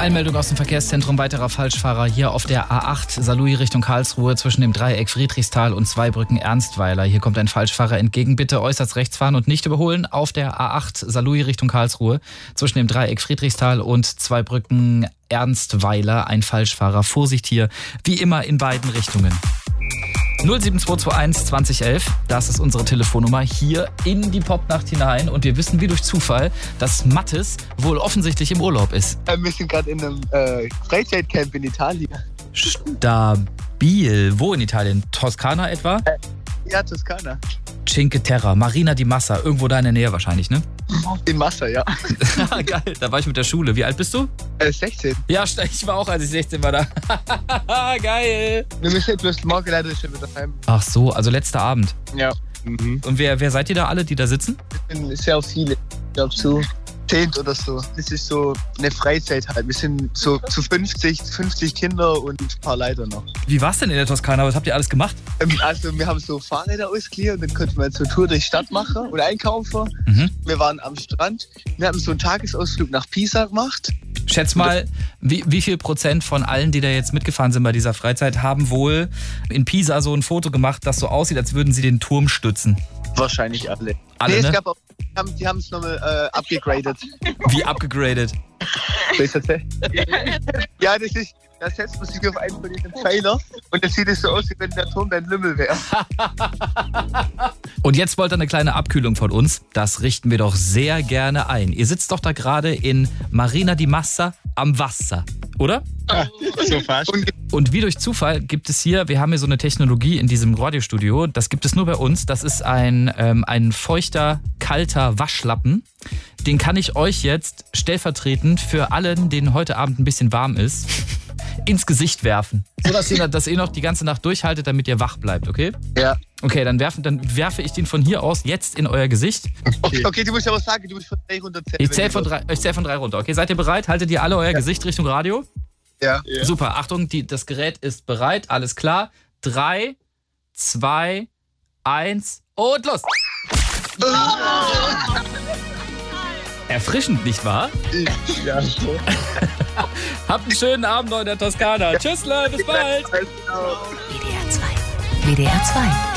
Eilmeldung aus dem Verkehrszentrum, weiterer Falschfahrer hier auf der A8 Saarlouis Richtung Karlsruhe zwischen dem Dreieck Friedrichsthal und Zweibrücken Ernstweiler. Hier kommt ein Falschfahrer entgegen. Bitte äußerst rechts fahren und nicht überholen. Auf der A8 Saarlouis Richtung Karlsruhe zwischen dem Dreieck Friedrichsthal und Zweibrücken Ernstweiler. Ein Falschfahrer. Vorsicht hier, wie immer in beiden Richtungen. 07221 2011, das ist unsere Telefonnummer, hier in die Popnacht hinein. Und wir wissen wie durch Zufall, dass Mathis wohl offensichtlich im Urlaub ist. Wir sind gerade in einem Freizeitcamp in Italien. Stabil. Wo in Italien? Toskana etwa? Ja, Toskana. Cinque Terre, Marina di Massa, irgendwo da in der Nähe wahrscheinlich, ne? In Massa, ja. Geil, da war ich mit der Schule. Wie alt bist du? 16. Ja, ich war auch, als ich 16 war da. Geil. Wir müssen bloß morgen leider schon wieder heim. Ach so, also letzter Abend. Ja. Und wer seid ihr da alle, die da sitzen? Wir sind sehr viele. Ich glaube so 10 oder so. Das ist so eine Freizeit halt. Wir sind so zu 50 Kinder und ein paar Leiter noch. Wie war's denn in der Toskana? Was habt ihr alles gemacht? Also wir haben so Fahrräder ausgeliehen und dann konnten wir so Tour durch die Stadt machen und einkaufen. Wir waren am Strand. Wir haben so einen Tagesausflug nach Pisa gemacht. Schätz mal, wie viel Procent von allen, die da jetzt mitgefahren sind bei dieser Freizeit, haben wohl in Pisa so ein Foto gemacht, das so aussieht, als würden sie den Turm stützen? Wahrscheinlich alle. Alle, nee, ne? es gab auch, die haben es nochmal abgegradet. Wie abgegradet? Soll ich erzählen? Ja, da setzt man sich auf einen von diesen Pfeiler und das sieht es so aus, wie wenn der Turm dein Lümmel wäre. Und jetzt wollt ihr eine kleine Abkühlung von uns. Das richten wir doch sehr gerne ein. Ihr sitzt doch da gerade in Marina di Massa am Wasser, oder? Ja, so fast. Und wie durch Zufall gibt es hier, wir haben hier so eine Technologie in diesem Radiostudio, das gibt es nur bei uns, das ist ein feuchter, kalter Waschlappen. Den kann ich euch jetzt stellvertretend für allen, denen heute Abend ein bisschen warm ist, ins Gesicht werfen. So, dass ihr noch die ganze Nacht durchhaltet, damit ihr wach bleibt, okay? Ja. Okay, dann werfe ich den von hier aus jetzt in euer Gesicht. Okay, du musst aber sagen, du musst von 3 runter zählen. Ich zähle von 3 runter. Okay, seid ihr bereit? Haltet ihr alle euer Gesicht Richtung Radio? Ja. Super, Achtung, das Gerät ist bereit, alles klar. 3, 2, 1 und los! Erfrischend, nicht wahr? Ja, so. Habt einen schönen Abend noch in der Toskana. Tschüss, Leute, bis bald. WDR 2. WDR 2.